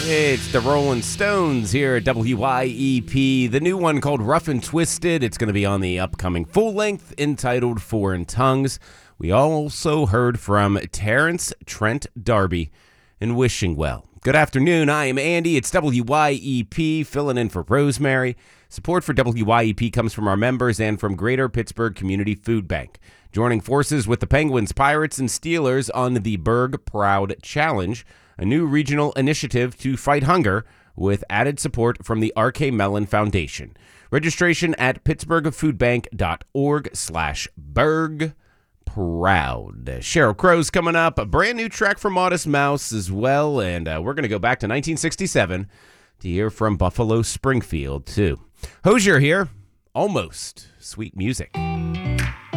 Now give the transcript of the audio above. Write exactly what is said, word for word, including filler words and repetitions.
It's the Rolling Stones here at W Y E P. The new one called Rough and Twisted. It's going to be on the upcoming full length entitled Foreign Tongues. We also heard from Terrence Trent D'Arby and Wishing Well. Good afternoon. I am Andy. It's W Y E P filling in for Rosemary. Support for W Y E P comes from our members and from Greater Pittsburgh Community Food Bank. Joining forces with the Penguins, Pirates, and Steelers on the Berg Proud Challenge, a new regional initiative to fight hunger with added support from the R K Mellon Foundation. Registration at pittsburghfoodbank.org slash Berg Proud. Sheryl Crow's coming up, a brand new track from Modest Mouse as well, and uh, we're going to go back to nineteen sixty-seven to hear from Buffalo Springfield, too. Hozier here, almost sweet music.